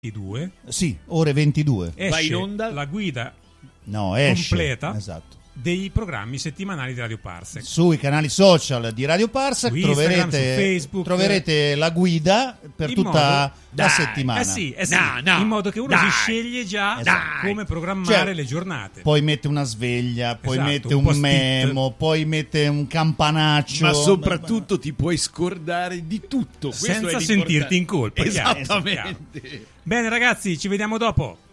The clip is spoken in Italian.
22. Sì, ore 22. Esce Va in onda? la guida Esce. completa. Esatto. Dei programmi settimanali di Radio Parsec. Sui canali social di Radio Parsec Su Instagram, su troverete, Facebook. troverete la guida per In tutta modo- la settimana. Eh sì, No, in modo che uno dai. si sceglie già Esatto. come programmare Cioè, le giornate. Poi mette una sveglia, poi Esatto, mette un un post-it. memo, poi mette un campanaccio. Ma soprattutto ti puoi scordare di tutto. Questo Senza è sentirti in colpa. chiaro, Esattamente. Bene ragazzi, ci vediamo dopo.